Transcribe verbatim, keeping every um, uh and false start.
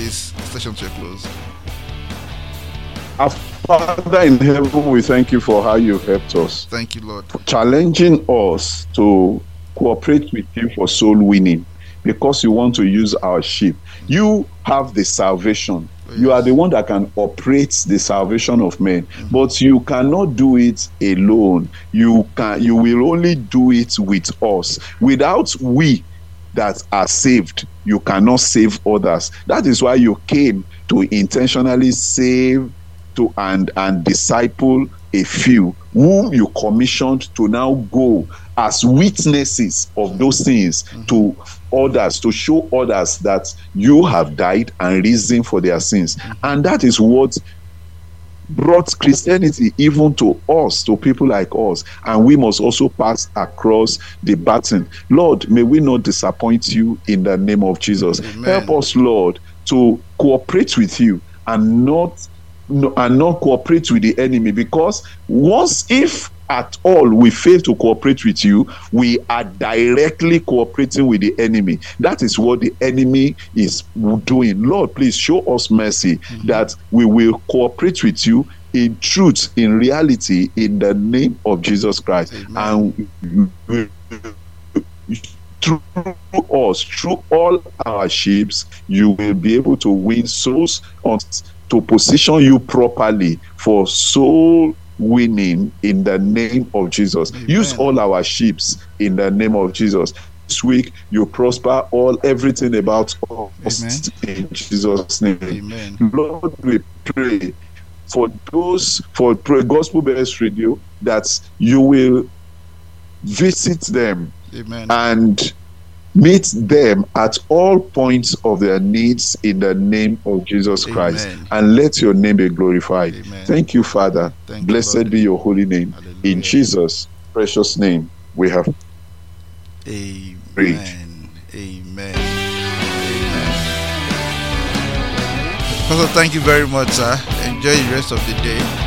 this session to a close. Our Father in heaven, we thank you for how you've helped us. Thank you, Lord. Challenging us to cooperate with you for soul winning, because you want to use our sheep. You have the salvation. Yes. You are the one that can operate the salvation of men, Mm-hmm. but you cannot do it alone. You can. You will only do it with us. Without we that are saved, you cannot save others. That is why you came to intentionally save to and and disciple a few whom you commissioned to now go as witnesses of those things mm-hmm. to others, to show others that you have died and risen for their sins. Mm-hmm. And that is what brought Christianity even to us, to people like us. And we must also pass across the baton. Lord, may we not disappoint you in the name of Jesus. Amen. Help us, Lord, to cooperate with you and not No, and not cooperate with the enemy, because once, if at all, we fail to cooperate with you, we are directly cooperating with the enemy. That is what the enemy is doing. Lord, please show us mercy, mm-hmm. that we will cooperate with you in truth, in reality, in the name of Jesus Christ. Amen. And through us, through all our ships, you will be able to win souls on to position you properly for soul winning in the name of Jesus. Amen. Use all our ships in the name of Jesus. This week you prosper all everything about us. Amen. In Jesus' name. Amen. Lord, we pray for those for Pray Gospel Best Radio that you will visit them. Amen. And meet them at all points of their needs in the name of Jesus Christ. Amen. And let your name be glorified. Amen. Thank you, Father. Thank Blessed you, be your holy name. Hallelujah. In Jesus' precious name we have Amen. prayed. Amen. Amen. Pastor, thank you very much, sir. Enjoy the rest of the day.